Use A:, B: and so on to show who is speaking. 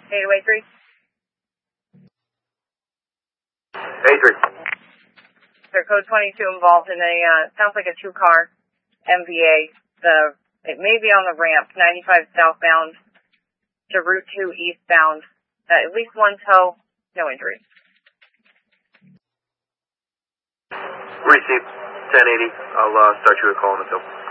A: 8283.
B: 83.
A: They're code 22 involved in a, sounds like a 2-car MVA. It may be on the ramp, 95 southbound to Route 2 eastbound. At least one tow, no injuries.
B: Received. 1080. I'll start you a call in the field.